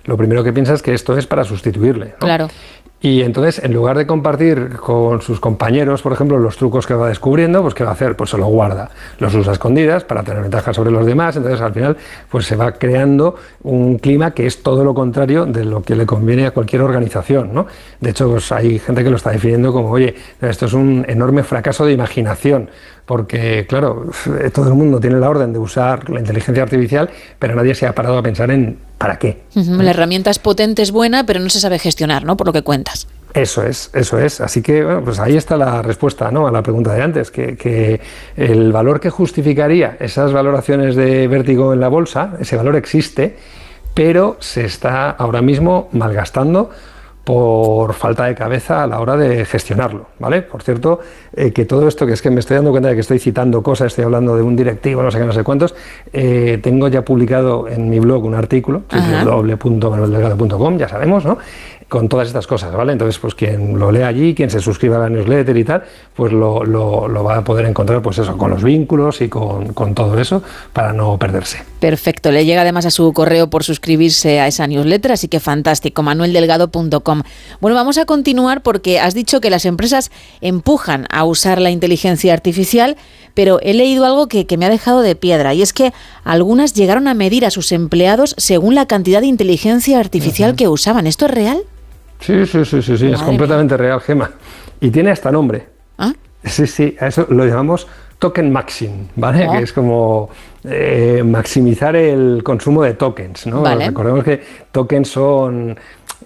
lo primero que piensa es que esto es para sustituirle, ¿no? Claro. Y entonces, en lugar de compartir con sus compañeros, por ejemplo, los trucos que va descubriendo, pues ¿qué va a hacer? Pues se los guarda, los usa a escondidas para tener ventaja sobre los demás. Entonces, al final, pues se va creando un clima que es todo lo contrario de lo que le conviene a cualquier organización, ¿no? De hecho, pues hay gente que lo está definiendo como, oye, esto es un enorme fracaso de imaginación, porque, claro, todo el mundo tiene la orden de usar la inteligencia artificial, pero nadie se ha parado a pensar en ¿para qué? La herramienta es potente, es buena, pero no se sabe gestionar, ¿no? Por lo que cuentas. Eso es. Así que, bueno, pues ahí está la respuesta, ¿no?, a la pregunta de antes, que el valor que justificaría esas valoraciones de vértigo en la bolsa, ese valor existe, pero se está ahora mismo malgastando por falta de cabeza a la hora de gestionarlo, ¿vale? Por cierto, que todo esto, que es que me estoy dando cuenta de que estoy citando cosas, estoy hablando de un directivo, no sé qué, no sé cuántos, tengo ya publicado en mi blog un artículo, www.manueldelgado.com, ya sabemos, ¿no?, con todas estas cosas, ¿vale? Entonces, pues quien lo lea allí, quien se suscriba a la newsletter y tal, pues lo va a poder encontrar, pues eso, con los vínculos y con todo eso, para no perderse. Perfecto, le llega además a su correo por suscribirse a esa newsletter, así que fantástico, manueldelgado.com. Bueno, vamos a continuar porque has dicho que las empresas empujan a usar la inteligencia artificial, pero he leído algo que me ha dejado de piedra, y es que algunas llegaron a medir a sus empleados según la cantidad de inteligencia artificial que usaban. ¿Esto es real? Sí, es completamente real, Gemma. Y tiene hasta nombre. ¿Ah? Sí, a eso lo llamamos token maxing, ¿vale? Que es como maximizar el consumo de tokens, ¿no? Vale. Recordemos que tokens son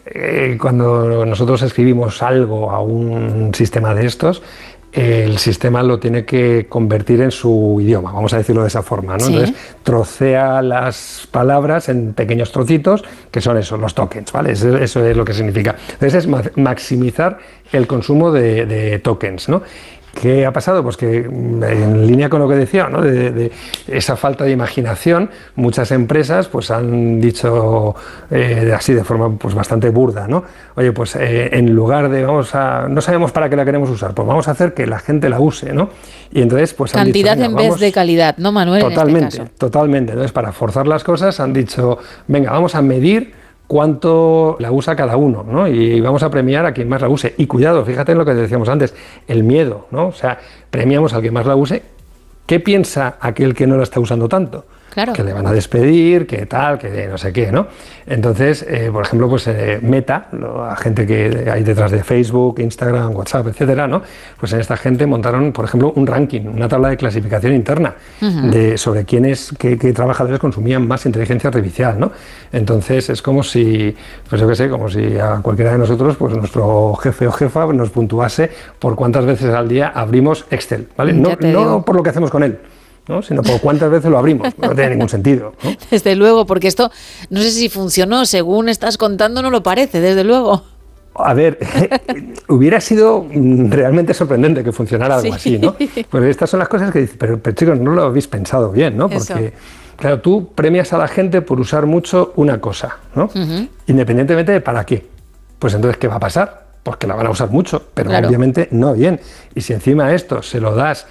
cuando nosotros escribimos algo a un sistema de estos, el sistema lo tiene que convertir en su idioma, vamos a decirlo de esa forma, ¿no? Sí. Entonces trocea las palabras en pequeños trocitos, que son eso, los tokens, ¿vale? Eso es lo que significa. Entonces es maximizar el consumo de tokens, ¿no? ¿Qué ha pasado? Pues que en línea con lo que decía, ¿no?, de esa falta de imaginación, muchas empresas pues han dicho así de forma pues bastante burda, ¿no? Oye, pues en lugar de no sabemos para qué la queremos usar, pues vamos a hacer que la gente la use, ¿no? Y entonces pues han cantidad dicho, en vez de calidad, ¿no, Manuel? Totalmente, en este caso. Totalmente. Entonces, para forzar las cosas han dicho, venga, vamos a medir cuánto la usa cada uno, ¿no? Y vamos a premiar a quien más la use. Y cuidado, fíjate en lo que decíamos antes, el miedo, ¿no? O sea, premiamos al que más la use. ¿Qué piensa aquel que no la está usando tanto? Claro. Que le van a despedir, que tal, que no sé qué, ¿no? Entonces, por ejemplo, pues Meta, la gente que hay detrás de Facebook, Instagram, WhatsApp, etcétera, ¿no? Pues en esta gente montaron, por ejemplo, un ranking, una tabla de clasificación interna sobre qué trabajadores consumían más inteligencia artificial, ¿no? Entonces, es como si, pues yo qué sé, como si a cualquiera de nosotros, pues nuestro jefe o jefa nos puntuase por cuántas veces al día abrimos Excel, ¿vale? No por lo que hacemos con él, ¿no?, sino por cuántas veces lo abrimos. No tiene ningún sentido, ¿no? Desde luego, porque esto no sé si funcionó, según estás contando no lo parece, desde luego. A ver, hubiera sido realmente sorprendente que funcionara algo así, ¿no? Pues estas son las cosas que dices, pero chicos, no lo habéis pensado bien, ¿no? Porque, claro, tú premias a la gente por usar mucho una cosa, ¿no? Independientemente de para qué. Pues entonces, ¿qué va a pasar? Pues que la van a usar mucho, pero obviamente no bien. Y si encima esto se lo das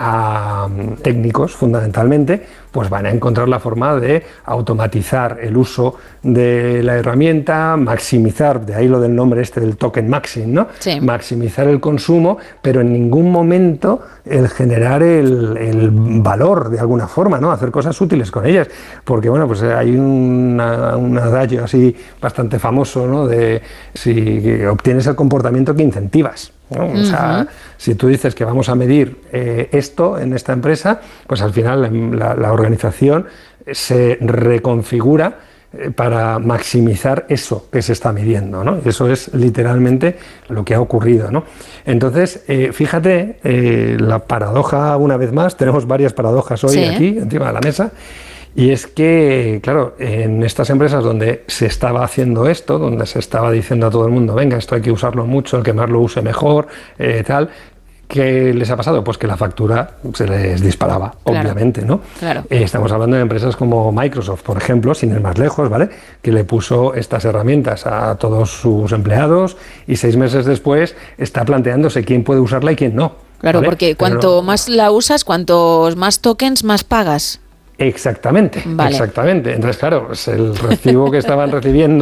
a técnicos, fundamentalmente, pues van a encontrar la forma de automatizar el uso de la herramienta, maximizar, de ahí lo del nombre del token maxing, ¿no? Sí. Maximizar el consumo, pero en ningún momento el generar el valor de alguna forma, ¿no? Hacer cosas útiles con ellas, porque bueno, pues hay un adagio así bastante famoso, ¿no?, de si obtienes el comportamiento que incentivas, ¿no? O sea, si tú dices que vamos a medir esto en esta empresa, pues al final la organización se reconfigura para maximizar eso que se está midiendo, ¿no? Eso es literalmente lo que ha ocurrido, ¿no? Entonces, fíjate, la paradoja, una vez más, tenemos varias paradojas hoy aquí encima de la mesa. Y es que, claro, en estas empresas donde se estaba haciendo esto, donde se estaba diciendo a todo el mundo, venga, esto hay que usarlo mucho, el que más lo use mejor, tal, ¿qué les ha pasado? Pues que la factura se les disparaba, obviamente, ¿no? Claro. Estamos hablando de empresas como Microsoft, por ejemplo, sin ir más lejos, ¿vale?, que le puso estas herramientas a todos sus empleados y 6 meses después está planteándose quién puede usarla y quién no. Claro, ¿vale? Porque cuanto más la usas, cuantos más tokens, más pagas. Exactamente, exactamente. Entonces, claro, pues el recibo que estaban recibiendo